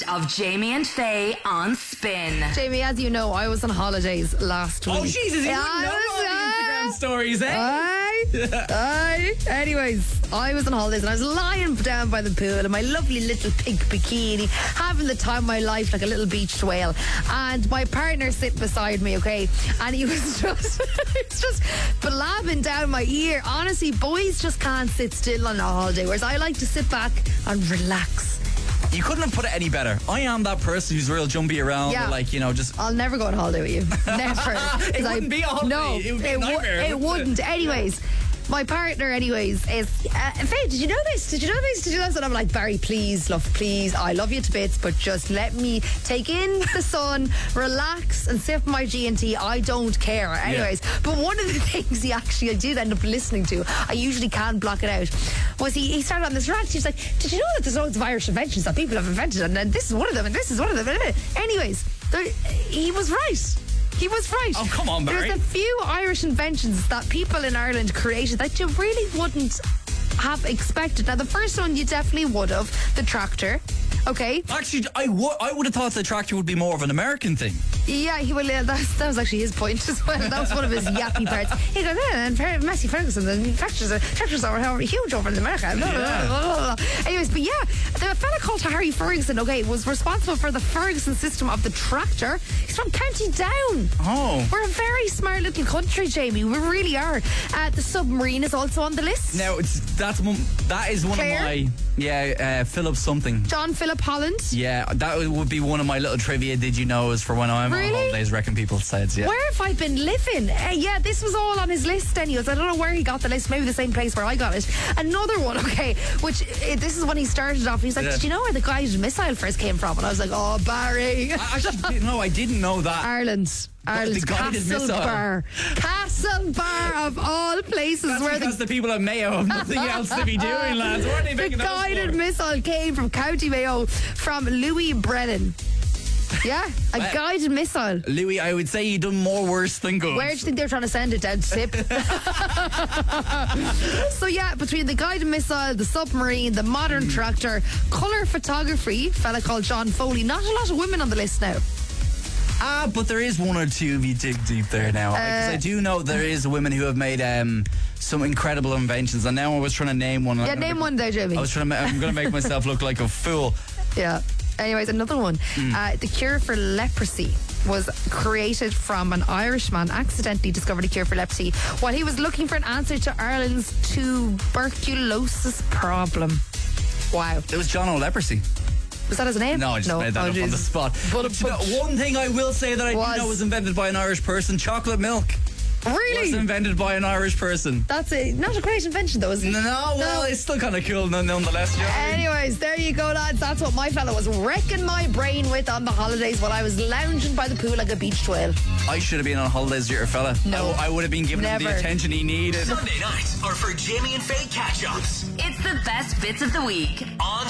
of Jamie and Faye on Spin. Jamie, as you know, I was on holidays last week. Oh, Jesus, you wouldn't know all the Instagram stories, eh? Anyways, I was on holidays and I was lying down by the pool in my lovely little pink bikini, having the time of my life like a little beached whale. And my partner sitting beside me, okay, and he was just blabbing down my ear. Honestly, boys just can't sit still on a holiday, whereas I like to sit back and relax. You couldn't have put it any better. I am that person who's real jumpy around. Yeah. Like, you know, just... I'll never go on holiday with you. Never. It wouldn't be a holiday. No, It would be a nightmare. It wouldn't. Anyways, my partner, is... Faye, did you know this? Did you know this? Did you know this? And I'm like, Barry, please, love, please. I love you to bits, but just let me take in the sun, relax, and sip my G&T. I don't care. Anyways, but one of the things I did end up listening to, I usually can't block it out, was he started on this rant. He was like, did you know that there's loads of Irish inventions that people have invented, and then this is one of them, and this is one of them. Anyways, he was right. He was right. Oh, come on, Barry. There's a few Irish inventions that people in Ireland created that you really wouldn't have expected. Now, the first one you definitely would have, the tractor. Okay. Actually, I would have thought the tractor would be more of an American thing. Yeah, that was actually his point as well. That was one of his yappy parts. He goes, and Massey Ferguson, the tractors are huge over in America. Blah, blah, blah, blah. Anyways, but yeah, the fella called Harry Ferguson, okay, was responsible for the Ferguson system of the tractor. He's from County Down. Oh. We're a very smart little country, Jamie. We really are. The submarine is also on the list. Now, that is one Claire? of my... Philip something. John Philip Holland. Yeah, that would be one of my little trivia did you knows for when I'm on holidays, reckon people said, yeah. Where have I been living? Yeah, this was all on his list anyways. I don't know where he got the list. Maybe the same place where I got it. Another one, okay, which this is when he started off. He's like, did you know where the guided missile first came from? And I was like, oh, Barry. I didn't know that. Ireland's the guided Castlebar. Castlebar of all places. That's where because the people of Mayo have nothing else to be doing, lads. What are they making the those guided for? missile came from County Mayo from Louis Brennan. Yeah, a guided missile. Louis, I would say he done more worse than good. Where do you think they're trying to send it? Down to Sip? So yeah, between the guided missile, the submarine, the modern tractor, colour photography, fella called John Foley. Not a lot of women on the list now. But there is one or two if you dig deep there now. Because I do know there is women who have made some incredible inventions. And now I was trying to name one. Yeah, name one there, Jamie. I'm going to make myself look like a fool. Yeah. Anyways, another one. The cure for leprosy was created from an Irishman accidentally discovered a cure for leprosy while he was looking for an answer to Ireland's tuberculosis problem. Wow. It was John O'Leprosy. Was that his name? No, I just made that up on the spot. But one thing I will say that I do know was invented by an Irish person, chocolate milk. Really? Was invented by an Irish person. That's not a great invention though, is it? No, it's still kind of cool nonetheless. You know? Anyways, there you go, lads. That's what my fella was wrecking my brain with on the holidays while I was lounging by the pool like a beached whale. I should have been on holidays with your fella. No. I would have been giving him the attention he needed. Sunday nights are for Jamie and Faye catch-ups. It's the best bits of the week on